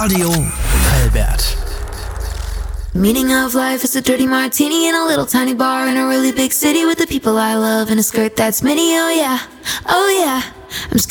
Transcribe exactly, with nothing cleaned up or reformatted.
Radio Albert. Meaning of life is a dirty martini in a little tiny bar in a really big city with the people I love in a skirt that's mini. Oh yeah, oh yeah. I'm scared